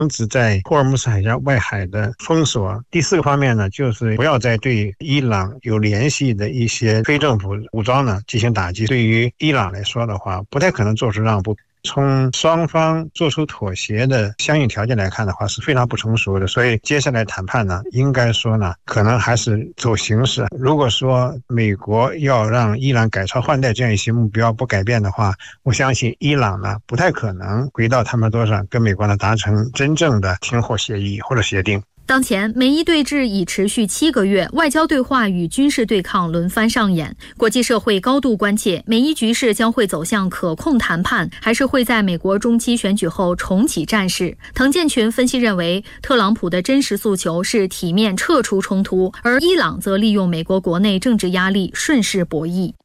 止在霍尔木斯海峡外海的封锁。第4个方面呢，就是不要再对伊朗有联系的一些非政府武装呢进行打击。对于伊朗来说的话，不太可能做出让步。从双方做出妥协的相应条件来看的话，是非常不成熟的。所以接下来谈判呢，应该说呢，可能还是走形式。如果说美国要让伊朗改朝换代这样一些目标不改变的话，我相信伊朗呢不太可能回到他们桌上跟美国呢达成真正的停火协议或者协定。 当前美伊对峙已持续7个月，外交对话与军事对抗轮番上演，国际社会高度关切美伊局势将会走向可控谈判，还是会在美国中期选举后重启战事。滕建群分析认为，特朗普的真实诉求是体面撤出冲突，而伊朗则利用美国国内政治压力顺势博弈。